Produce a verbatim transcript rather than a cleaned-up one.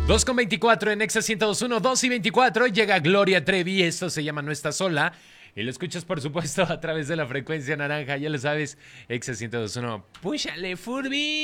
dos con veinticuatro en Exa ciento dos punto uno, dos y veinticuatro. Llega Gloria Trevi, esto se llama No Estás Sola. Y lo escuchas, por supuesto, a través de la frecuencia naranja. Ya lo sabes, Exa ciento dos punto uno. ¡Púchale, Furby!